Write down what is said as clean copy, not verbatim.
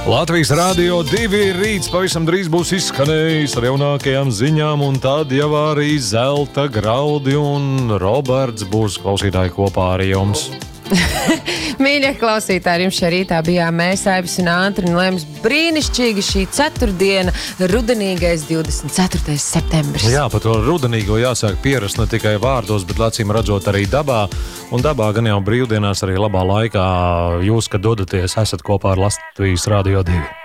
Latvijas Rādio 2 rīts pavisam drīz būs izskanējis ar jaunākajām ziņām, un tad jau arī Zelta Graudi un Roberts būs klausītāji kopā ar jums. Mīļie klausītāji, jums šajā rītā bijām mēs, Aibis un Āntri, un lēms brīnišķīgi šī ceturtdiena, rudenīgais 24. septembris. Jā, par to rudenīgo jāsāk pierast ne tikai vārdos, bet acīm redzot arī dabā. Un dabā gan jau brīvdienās arī labā laikā jūs, kad dodaties, esat kopā ar Latvijas Rādio 2.